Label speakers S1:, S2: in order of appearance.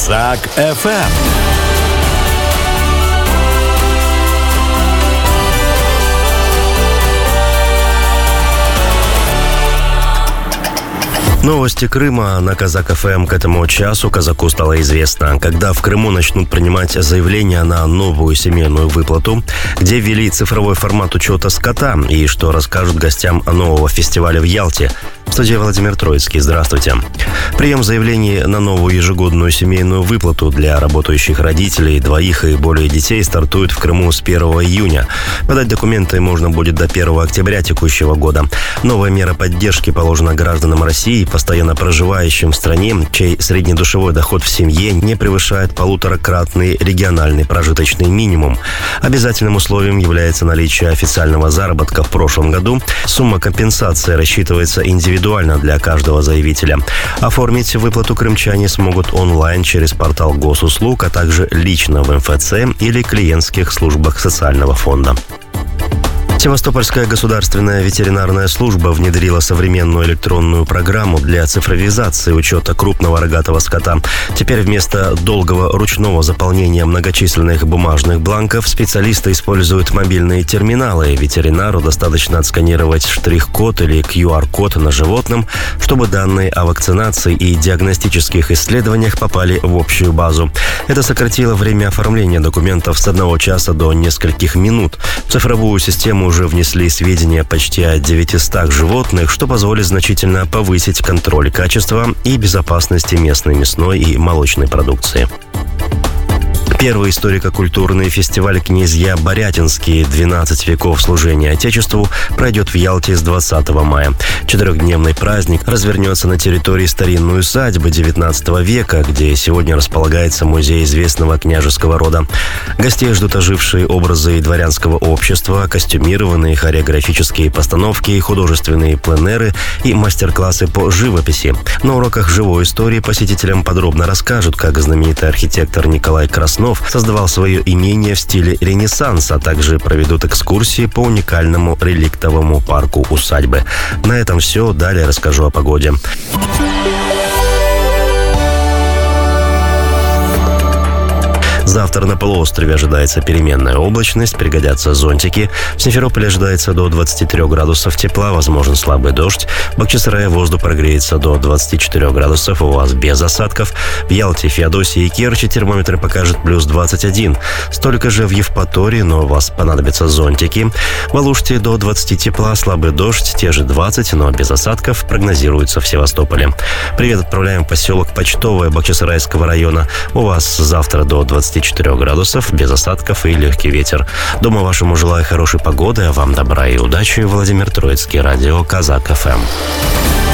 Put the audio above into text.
S1: Казак ФМ.
S2: Новости Крыма на Казак ФМ. К этому часу казаку стало известно, когда в Крыму начнут принимать заявления на новую семейную выплату, где ввели цифровой формат учета скота и что расскажут гостям нового фестиваля в Ялте. В студии Владимир Троицкий. Здравствуйте. Прием заявлений на новую ежегодную семейную выплату для работающих родителей, двоих и более детей стартует в Крыму с 1 июня. Подать документы можно будет до 1 октября текущего года. Новая мера поддержки положена гражданам России, постоянно проживающим в стране, чей среднедушевой доход в семье не превышает 1,5-кратный региональный прожиточный минимум. Обязательным условием является наличие официального заработка в прошлом году. Сумма компенсации рассчитывается индивидуально для каждого заявителя. Оформить выплату крымчане смогут онлайн через портал госуслуг, а также лично в МФЦ или клиентских службах социального фонда. Севастопольская государственная ветеринарная служба внедрила современную электронную программу для цифровизации учета крупного рогатого скота. Теперь вместо долгого ручного заполнения многочисленных бумажных бланков специалисты используют мобильные терминалы. Ветеринару достаточно отсканировать штрих-код или QR-код на животном, чтобы данные о вакцинации и диагностических исследованиях попали в общую базу. Это сократило время оформления документов с 1 часа до нескольких минут. В цифровую систему уже внесли сведения почти о 900 животных, что позволит значительно повысить контроль качества и безопасности местной мясной и молочной продукции. Первый историко-культурный фестиваль «Князья Борятинские. 12 веков служения Отечеству» пройдет в Ялте с 20 мая. 4-дневный праздник развернется на территории старинной усадьбы XIX века, где сегодня располагается музей известного княжеского рода. Гостей ждут ожившие образы дворянского общества, костюмированные хореографические постановки, художественные пленэры и мастер-классы по живописи. На уроках живой истории посетителям подробно расскажут, как знаменитый архитектор Николай Краснов создавал свое имение в стиле Ренессанс, а также проведут экскурсии по уникальному реликтовому парку усадьбы. На этом все. Далее расскажу о погоде. Завтра на полуострове ожидается переменная облачность, пригодятся зонтики. В Симферополе ожидается до 23 градусов тепла, возможен слабый дождь. В Бахчисарае воздух прогреется до 24 градусов, у вас без осадков. В Ялте, Феодосии и Керчи термометр покажет плюс 21. Столько же в Евпатории, но у вас понадобятся зонтики. В Алуште до 20 тепла, слабый дождь, те же 20, но без осадков, прогнозируется в Севастополе. Привет отправляем в поселок Почтовое Бахчисарайского района. У вас завтра до 24 градусов, без осадков и легкий ветер. Дома вашему желаю хорошей погоды, а вам добра и удачи. Владимир Троицкий, радио Казак ФМ.